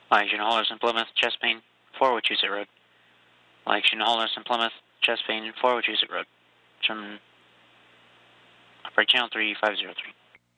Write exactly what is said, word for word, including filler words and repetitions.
Legion Haulers in Plymouth, chest pain, four Wachusett Road. Legion Haulers in Plymouth, chest pain, four Wachusett Road. From Operator Channel three five zero three.